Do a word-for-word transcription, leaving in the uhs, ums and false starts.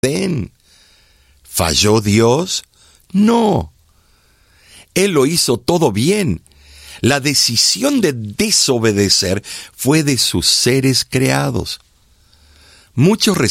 Edén. ¿Falló Dios? No. Él lo hizo todo bien. La decisión de desobedecer fue de sus seres creados. Muchos